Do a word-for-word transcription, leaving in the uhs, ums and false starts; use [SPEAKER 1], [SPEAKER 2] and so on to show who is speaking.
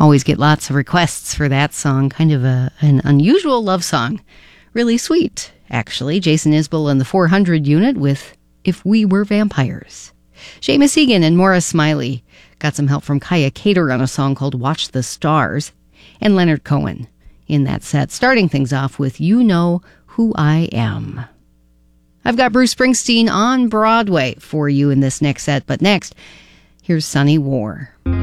[SPEAKER 1] Always get lots of requests for that song. Kind of a, an unusual love song. Really sweet, actually. Jason Isbell and the four hundred Unit with If We Were Vampires. Seamus Egan and Maura Smiley got some help from Kaya Cater on a song called Watch the Stars. And Leonard Cohen in that set, starting things off with You Know Who I Am. I've got Bruce Springsteen on Broadway for you in this next set, but next, here's Sunny War.